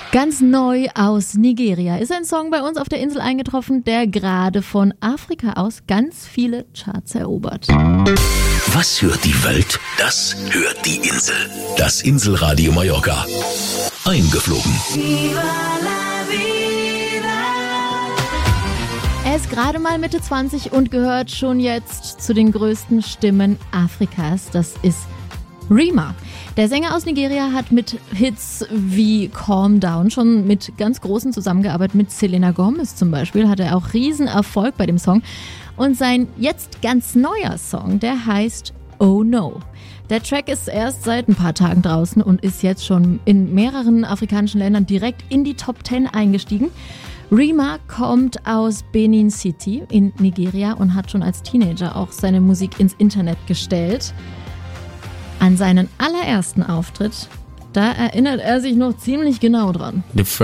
Ganz neu aus Nigeria ist ein Song bei uns auf der Insel eingetroffen, der gerade von Afrika aus ganz viele Charts erobert. Was hört die Welt? Das hört die Insel. Das Inselradio Mallorca. Eingeflogen. Er ist gerade mal Mitte 20 und gehört schon jetzt zu den größten Stimmen Afrikas. Das ist Rema. Der Sänger aus Nigeria hat mit Hits wie Calm Down schon mit ganz Großen zusammengearbeitet. Mit Selena Gomez zum Beispiel hatte er auch Riesenerfolg bei dem Song. Und sein jetzt ganz neuer Song, der heißt Oh No. Der Track ist erst seit ein paar Tagen draußen und ist jetzt schon in mehreren afrikanischen Ländern direkt in die Top 10 eingestiegen. Rema kommt aus Benin City in Nigeria und hat schon als Teenager auch seine Musik ins Internet gestellt. An seinen allerersten Auftritt, da erinnert er sich noch ziemlich genau dran.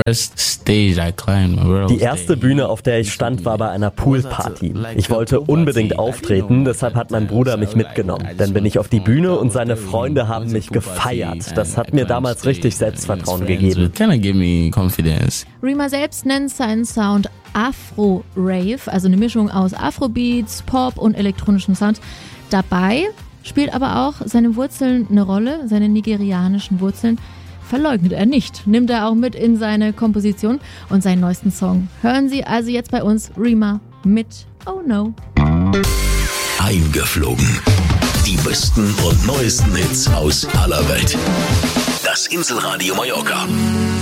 Die erste Bühne, auf der ich stand, war bei einer Poolparty. Ich wollte unbedingt auftreten, deshalb hat mein Bruder mich mitgenommen. Dann bin ich auf die Bühne und seine Freunde haben mich gefeiert. Das hat mir damals richtig Selbstvertrauen gegeben. Rema selbst nennt seinen Sound Afro-Rave, also eine Mischung aus Afrobeats, Pop und elektronischen Sound. Dabei spielt aber auch seine Wurzeln eine Rolle, seine nigerianischen Wurzeln verleugnet er nicht. Nimmt er auch mit in seine Komposition und seinen neuesten Song. Hören Sie also jetzt bei uns Rema mit Oh No. Eingeflogen. Die besten und neuesten Hits aus aller Welt. Das Inselradio Mallorca.